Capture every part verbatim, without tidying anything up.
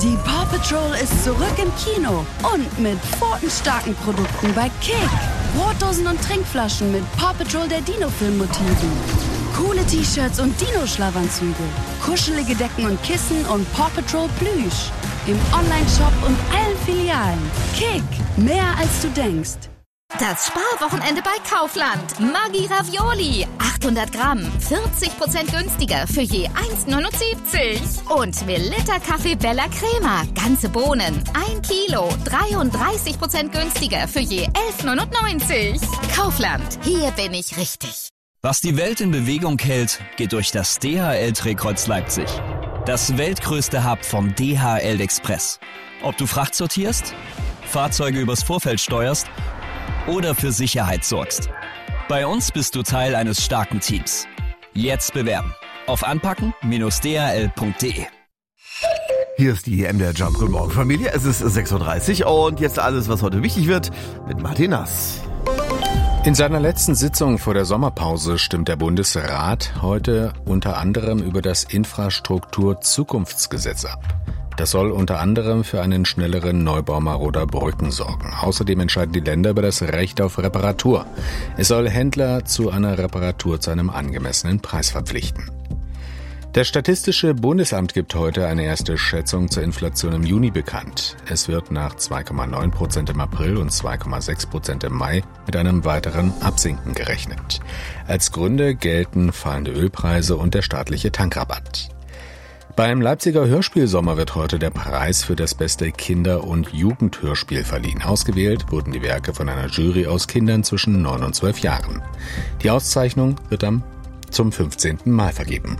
Die Paw Patrol ist zurück im Kino und mit pfotenstarken Produkten bei Kick. Brotdosen und Trinkflaschen mit Paw Patrol der Dino-Film-Motiven. Coole T-Shirts und Dino-Schlafanzüge. Kuschelige Decken und Kissen und Paw Patrol Plüsch. Im Online-Shop und allen Filialen. Kick, mehr als du denkst. Das Sparwochenende bei Kaufland. Maggi Ravioli. achthundert Gramm. vierzig Prozent günstiger für je eins neunundsiebzig. Und Melitta Kaffee Bella Crema. Ganze Bohnen. ein Kilo. dreiunddreißig Prozent günstiger für je elf neunundneunzig. Kaufland. Hier bin ich richtig. Was die Welt in Bewegung hält, geht durch das D H L-Drehkreuz Leipzig. Das weltgrößte Hub vom D H L Express. Ob du Fracht sortierst, Fahrzeuge übers Vorfeld steuerst oder für Sicherheit sorgst. Bei uns bist du Teil eines starken Teams. Jetzt bewerben auf anpacken Bindestrich d h l punkt d e. Hier ist die M D R Jump. Guten Morgen, Familie. Es ist sechs Uhr dreißig und jetzt alles, was heute wichtig wird, mit Martin Nass. In seiner letzten Sitzung vor der Sommerpause stimmt der Bundesrat heute unter anderem über das Infrastruktur-Zukunftsgesetz ab. Das soll unter anderem für einen schnelleren Neubau maroder Brücken sorgen. Außerdem entscheiden die Länder über das Recht auf Reparatur. Es soll Händler zu einer Reparatur zu einem angemessenen Preis verpflichten. Das Statistische Bundesamt gibt heute eine erste Schätzung zur Inflation im Juni bekannt. Es wird nach zwei Komma neun Prozent im April und zwei Komma sechs Prozent im Mai mit einem weiteren Absinken gerechnet. Als Gründe gelten fallende Ölpreise und der staatliche Tankrabatt. Beim Leipziger Hörspielsommer wird heute der Preis für das beste Kinder- und Jugendhörspiel verliehen. Ausgewählt wurden die Werke von einer Jury aus Kindern zwischen neun und zwölf Jahren. Die Auszeichnung wird dann zum fünfzehnten Mal vergeben.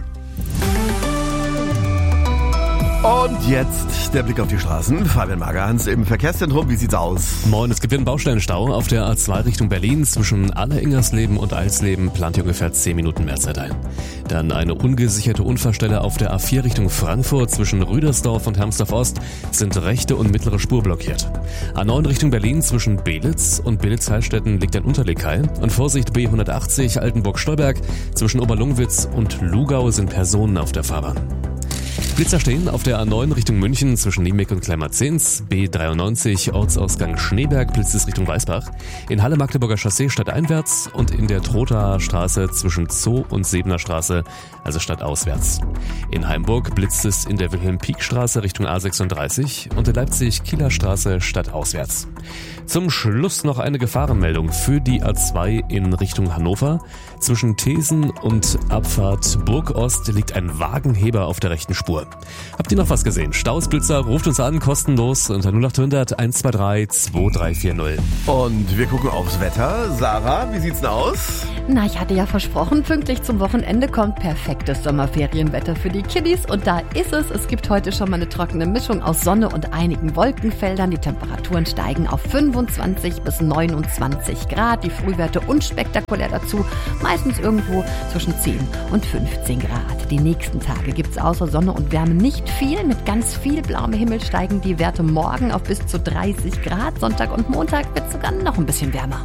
Und jetzt der Blick auf die Straßen. Fabian Magerhans im Verkehrszentrum. Wie sieht's aus? Moin, es gibt einen Baustellenstau auf der A zwei Richtung Berlin. Zwischen Aller-Ingersleben und Alsleben plant ihr ungefähr zehn Minuten mehr Zeit ein. Dann eine ungesicherte Unfallstelle auf der A vier Richtung Frankfurt. Zwischen Rüdersdorf und Hermsdorf Ost sind rechte und mittlere Spur blockiert. A neun Richtung Berlin zwischen Belitz und Belitz-Heilstätten liegt ein Unterlegkeil. Und Vorsicht B hundertachtzig Altenburg-Stolberg. Zwischen Oberlungwitz und Lugau sind Personen auf der Fahrbahn. Blitzer stehen auf der A neun Richtung München zwischen Niemek und Kleimarzens, B dreiundneunzig Ortsausgang Schneeberg, blitzt es Richtung Weißbach, in Halle-Magdeburger Chaussee stadteinwärts und in der Trothaer Straße zwischen Zoo und Sebener Straße, also stadtauswärts. In Heimburg blitzt es in der Wilhelm-Pieck-Straße Richtung A sechsunddreißig und in Leipzig-Kieler Straße stadtauswärts. Zum Schluss noch eine Gefahrenmeldung für die A zwei in Richtung Hannover. Zwischen Thesen und Abfahrt Burgost liegt ein Wagenheber auf der rechten Spur. Habt ihr noch was gesehen? Staus, Blitzer, ruft uns an, kostenlos unter null acht hundert eins zwei drei zwei drei vier null. Und wir gucken aufs Wetter. Sarah, wie sieht's denn aus? Na, ich hatte ja versprochen, pünktlich zum Wochenende kommt perfektes Sommerferienwetter für die Kiddies. Und da ist es. Es gibt heute schon mal eine trockene Mischung aus Sonne und einigen Wolkenfeldern. Die Temperaturen steigen auf fünfundzwanzig bis neunundzwanzig Grad. Die Frühwerte unspektakulär dazu. Meistens irgendwo zwischen zehn und fünfzehn Grad. Die nächsten Tage gibt's außer Sonne und Wärme nicht viel. Mit ganz viel blauem Himmel steigen die Werte morgen auf bis zu dreißig Grad. Sonntag und Montag wird sogar noch ein bisschen wärmer.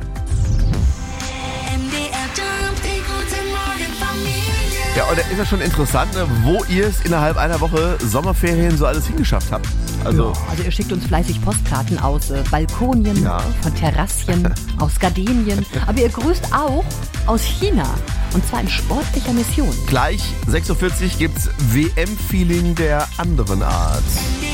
Ja, und da ist ja schon interessant, ne, wo ihr es innerhalb einer Woche Sommerferien so alles hingeschafft habt. Also, ja, also ihr schickt uns fleißig Postkarten aus äh, Balkonien, ja. von Terrassien, aus Gardenien. Aber ihr grüßt auch aus China. Und zwar in sportlicher Mission. Gleich sechs Uhr vierzig gibt's W M-Feeling der anderen Art.